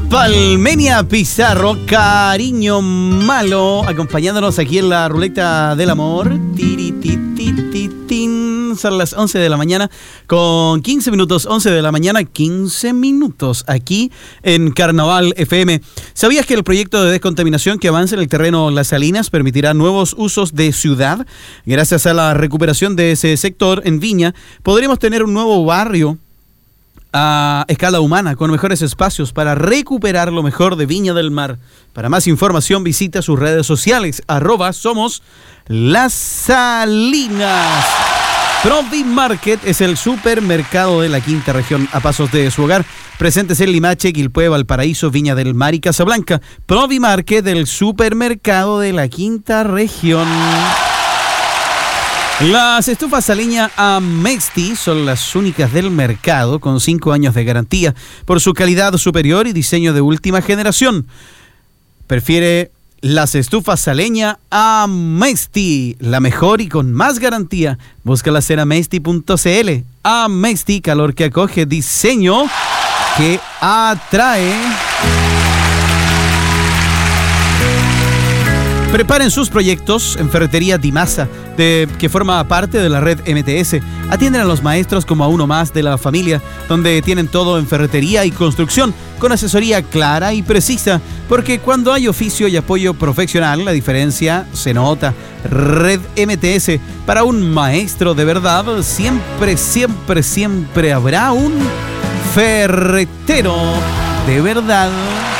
Palmenia Pizarro, Cariño Malo, acompañándonos aquí en la Ruleta del Amor. Son las 11 de la mañana con 15 minutos, 11 de la mañana, 15 minutos aquí en Carnaval FM. ¿Sabías que el proyecto de descontaminación que avanza en el terreno Las Salinas permitirá nuevos usos de ciudad? Gracias a la recuperación de ese sector en Viña, podremos tener un nuevo barrio a escala humana, con mejores espacios para recuperar lo mejor de Viña del Mar. Para más información visita sus redes sociales, @somos Las Salinas. Provi Market es el supermercado de la quinta región, a pasos de su hogar, presentes en Limache, Quilpué, Valparaíso, Viña del Mar y Casablanca. Provi Market, el supermercado de la quinta región. Las estufas Saleña Amexti son las únicas del mercado, con 5 años de garantía por su calidad superior y diseño de última generación. Prefiere las estufas Saleña Amexti, la mejor y con más garantía. Búscalas en amexti.cl. Amexti, calor que acoge, diseño que atrae. Preparen sus proyectos en Ferretería Dimasa, que forma parte de la red MTS. Atienden a los maestros como a uno más de la familia, donde tienen todo en ferretería y construcción, con asesoría clara y precisa, porque cuando hay oficio y apoyo profesional, la diferencia se nota. Red MTS, para un maestro de verdad, siempre, siempre, siempre habrá un ferretero de verdad.